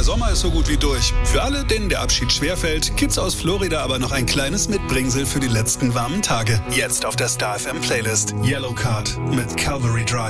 der Sommer ist so gut wie durch. Für alle, denen der Abschied schwerfällt, gibt's aus Florida aber noch ein kleines Mitbringsel für die letzten warmen Tage. Jetzt auf der Star FM Playlist. Yellow Card mit Calvary Drive.